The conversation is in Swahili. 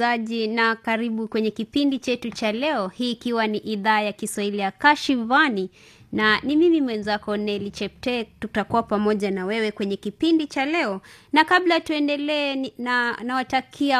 Zaji na karibu kwenye kipindi chetu cha leo, hii ikiwa ni idhaa ya Kiswahili ya Kashivani, na ni mimi mwenzako Nelly Cheptek. Tutakuwa pamoja na wewe kwenye kipindi cha leo, na kabla tuendelee nawatakia